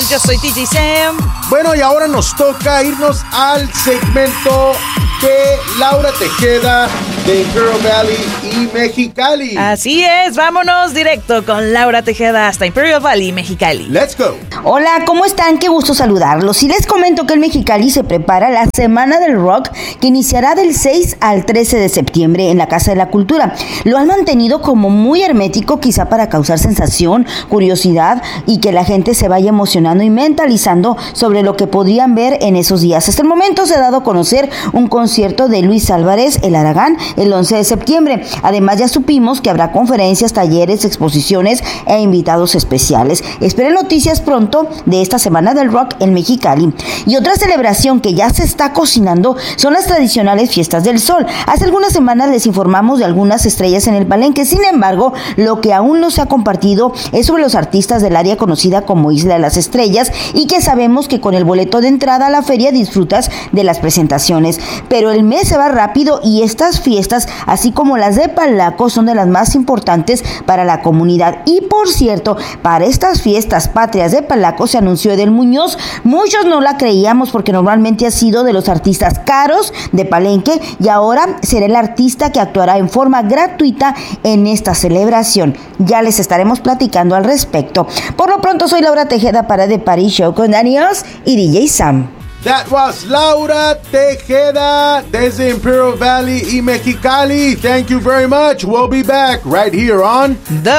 Yo soy DJ Sam. Bueno, y ahora nos toca irnos al segmento de Laura Tejeda de Imperial Valley y Mexicali. Así es, vámonos directo con Laura Tejeda hasta Imperial Valley, Mexicali. Let's go. Hola, ¿cómo están? Qué gusto saludarlos. Y les comento que en Mexicali se prepara la Semana del Rock, que iniciará del 6 al 13 de septiembre en la Casa de la Cultura. Lo han mantenido como muy hermético, quizá para causar sensación, curiosidad y que la gente se vaya emocionando y mentalizando sobre lo que podrían ver en esos días. Hasta el momento se ha dado a conocer un concierto de Luis Álvarez, El Aragán, el 11 de septiembre. Además, ya supimos que habrá conferencias, talleres, exposiciones e invitados especiales. Esperen noticias pronto de esta Semana del Rock en Mexicali. Y otra celebración que ya se está cocinando son las tradicionales Fiestas del Sol. Hace algunas semanas les informamos de algunas estrellas en el Palenque. Sin embargo, lo que aún no se ha compartido es sobre los artistas del área conocida como Isla de las Estrellas, y que sabemos que con el boleto de entrada a la feria disfrutas de las presentaciones. Pero el mes se va rápido y estas fiestas, así como las de Palaco, son de las más importantes para la comunidad. Y por cierto, para estas fiestas patrias de Palaco se anunció Edel Muñoz. Muchos no la creíamos porque normalmente ha sido de los artistas caros de Palenque, y ahora será el artista que actuará en forma gratuita en esta celebración. Ya les estaremos platicando al respecto. Por lo pronto, soy Laura Tejeda para The Party Show con Daniels y DJ Sam. That was Laura Tejeda desde Imperial Valley y Mexicali. Thank you very much. We'll be back right here on The